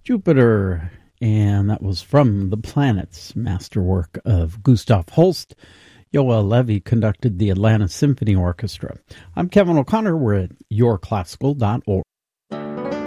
Jupiter, and that was from The Planets, masterwork of Gustav Holst. Yoel Levy conducted the Atlanta Symphony Orchestra. I'm Kevin O'Connor. We're at yourclassical.org.